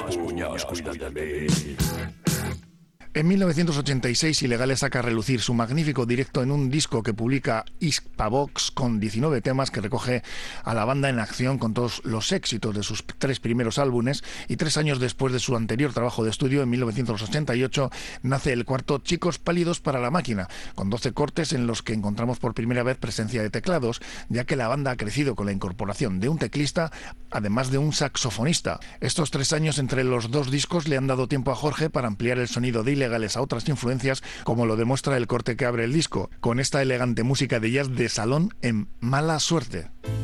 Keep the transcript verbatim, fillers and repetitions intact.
puños, cuidan de mí. En mil novecientos ochenta y seis, Ilegales saca a relucir su magnífico directo en un disco que publica Hispavox con diecinueve temas que recoge a la banda en acción con todos los éxitos de sus tres primeros álbumes, y tres años después de su anterior trabajo de estudio, en mil novecientos ochenta y ocho, nace el cuarto Chicos Pálidos para la Máquina, con doce cortes en los que encontramos por primera vez presencia de teclados, ya que la banda ha crecido con la incorporación de un teclista, además de un saxofonista. Estos tres años entre los dos discos le han dado tiempo a Jorge para ampliar el sonido de Ilegales a otras influencias, como lo demuestra el corte que abre el disco, con esta elegante música de jazz de salón en Mala Suerte.